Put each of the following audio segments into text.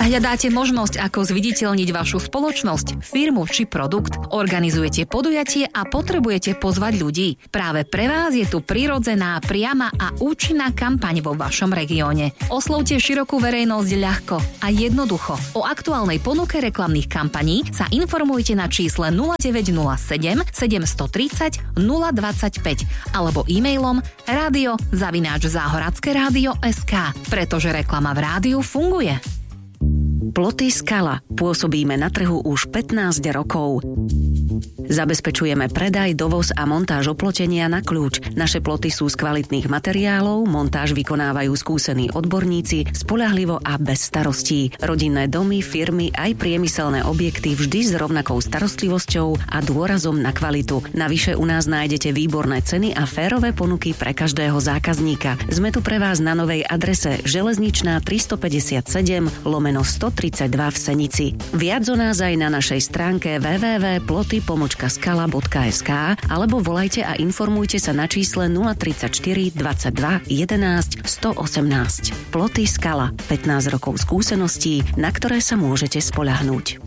Hľadáte možnosť, ako zviditeľniť vašu spoločnosť, firmu či produkt? Organizujete podujatie a potrebujete pozvať ľudí? Práve pre vás je tu prirodzená, priama a účinná kampaň vo vašom regióne. Oslovte širokú verejnosť ľahko a jednoducho. O aktuálnej ponuke reklamných kampaní sa informujte na čísle 0907 730 025 alebo e-mailom radio@záhoradskerádio.sk, pretože reklama v rádiu funguje. Ploty Skala. Pôsobíme na trhu už 15 rokov. Zabezpečujeme predaj, dovoz a montáž oplotenia na kľúč. Naše ploty sú z kvalitných materiálov, montáž vykonávajú skúsení odborníci, spoľahlivo a bez starostí. Rodinné domy, firmy aj priemyselné objekty vždy s rovnakou starostlivosťou a dôrazom na kvalitu. Navyše u nás nájdete výborné ceny a férové ponuky pre každého zákazníka. Sme tu pre vás na novej adrese Železničná 357/132 v Senici. Viac o nás aj na našej stránke www.ploty-skala.sk alebo volajte a informujte sa na čísle 034 22 11 118. Ploty Skala. 15 rokov skúseností, na ktoré sa môžete spoľahnúť.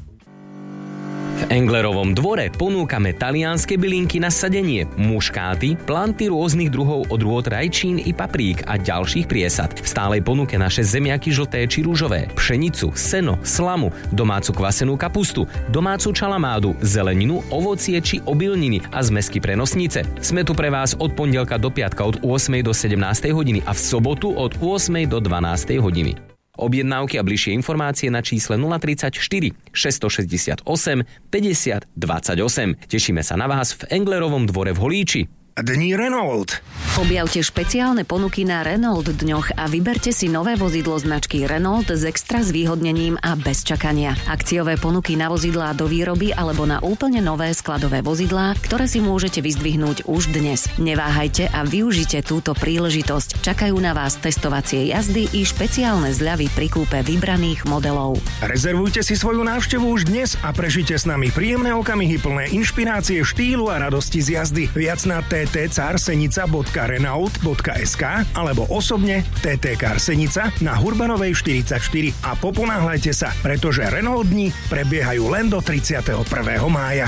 V Englerovom dvore ponúkame talianske bylinky na sadenie, muškáty, planty rôznych druhov odrôd rajčín i paprík a ďalších priesad. V stálej ponuke naše zemiaky žlté či rúžové, pšenicu, seno, slamu, domácu kvasenú kapustu, domácu čalamádu, zeleninu, ovocie či obilniny a zmesky pre nosnice. Sme tu pre vás od pondelka do piatka od 8. do 17. hodiny a v sobotu od 8. do 12. hodiny. Objednávky a bližšie informácie na čísle 034 668 50 28. Tešíme sa na vás v Englerovom dvore v Holíči. Dni Renault. Objavte špeciálne ponuky na Renault dňoch a vyberte si nové vozidlo značky Renault s extra zvýhodnením a bez čakania. Akciové ponuky na vozidlá do výroby alebo na úplne nové skladové vozidlá, ktoré si môžete vyzdvihnúť už dnes. Neváhajte a využite túto príležitosť. Čakajú na vás testovacie jazdy i špeciálne zľavy pri kúpe vybraných modelov. Rezervujte si svoju návštevu už dnes a prežite s nami príjemné okamihy plné inšpirácie, štýlu a radosti z jazdy. Viac na ttcarsenica.renault.sk alebo osobne v TT Car Senica na Hurbanovej 44 a poponáhľajte sa, pretože Renault dni prebiehajú len do 31. mája.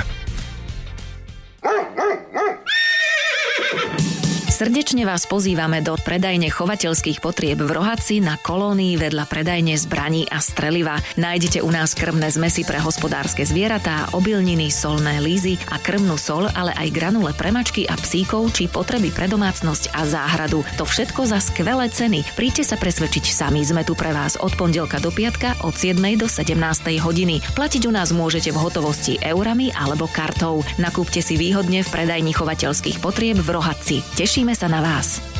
Srdečne vás pozývame do predajne chovateľských potrieb v Rohaci na Kolónii vedľa predajne zbraní a streliva. Nájdete u nás krmné zmesy pre hospodárske zvieratá, obilniny, solné lízy a krmnú soľ, ale aj granule pre mačky a psíkov či potreby pre domácnosť a záhradu. To všetko za skvelé ceny. Príďte sa presvedčiť sami. Sme tu pre vás od pondelka do piatka od 7. do 17. hodiny. Platiť u nás môžete v hotovosti eurami alebo kartou. Nakúpte si výhodne v predajni chovateľských potrieb v Rohaci. Tešíme sa na vás.